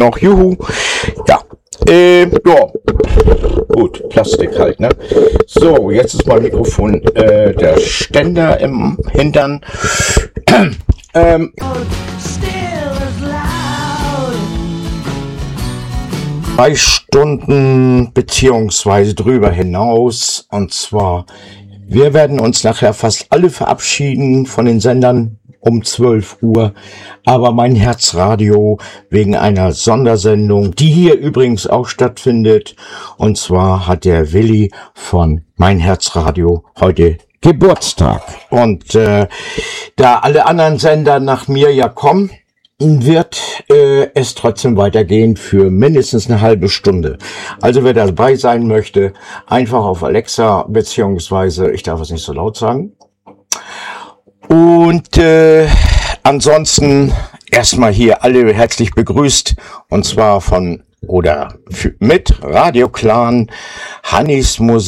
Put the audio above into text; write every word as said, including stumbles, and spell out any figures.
noch. Juhu. Ja. Äh, ja. Gut, Plastik halt, ne? So, jetzt ist mein Mikrofon äh, der Ständer im Hintern. ähm. Drei Stunden beziehungsweise drüber hinaus. Und zwar, wir werden uns nachher fast alle verabschieden von den Sendern um zwölf Uhr. Aber mein Herzradio wegen einer Sondersendung, die hier übrigens auch stattfindet. Und zwar hat der Willi von Mein Herzradio heute Geburtstag. Und äh, da alle anderen Sender nach mir ja kommen, wird äh, es trotzdem weitergehen für mindestens eine halbe Stunde. Also wer dabei sein möchte, einfach auf Alexa, beziehungsweise, ich darf es nicht so laut sagen. Und äh, ansonsten erstmal hier alle herzlich begrüßt, und zwar von oder für, mit Radio Clan, Hannis Musik.